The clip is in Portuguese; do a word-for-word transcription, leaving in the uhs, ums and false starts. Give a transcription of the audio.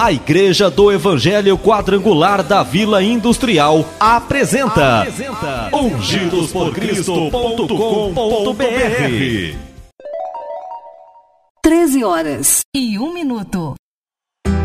A Igreja do Evangelho Quadrangular da Vila Industrial apresenta, apresenta ungidos por cristo ponto com ponto br. treze horas e um minuto.